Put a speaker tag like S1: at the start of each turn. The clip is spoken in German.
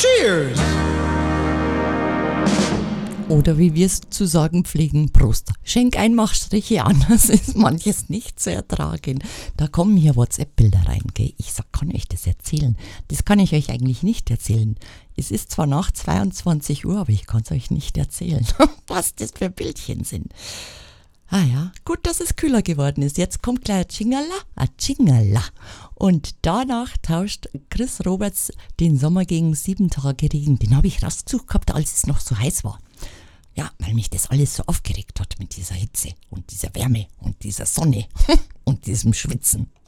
S1: Cheers!
S2: Oder wie wir es zu sagen pflegen, Prost. Schenk ein, mach Striche an, das ist manches nicht zu ertragen. Da kommen hier WhatsApp-Bilder rein, gell? Ich kann euch das erzählen. Das kann ich euch eigentlich nicht erzählen. Es ist zwar nach 22 Uhr, aber ich kann es euch nicht erzählen, was das für Bildchen sind. Ah ja, gut, dass es kühler geworden ist. Jetzt kommt gleich ein Chingala. Und danach tauscht Chris Roberts den Sommer gegen 7 Tage Regen. Den habe ich rausgesucht gehabt, als es noch so heiß war. Ja, weil mich das alles so aufgeregt hat mit dieser Hitze und dieser Wärme und dieser Sonne und diesem Schwitzen.